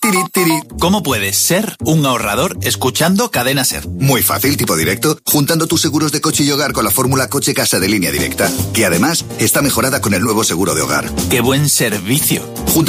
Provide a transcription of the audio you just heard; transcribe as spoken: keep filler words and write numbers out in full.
tiri, tiri. ¿Cómo puedes ser un ahorrador escuchando Cadena SER? Muy fácil, tipo directo, juntando tus seguros de coche y hogar con la fórmula coche-casa de Línea Directa, que además está mejorada con el nuevo seguro de hogar. ¡Qué buen servicio! Junta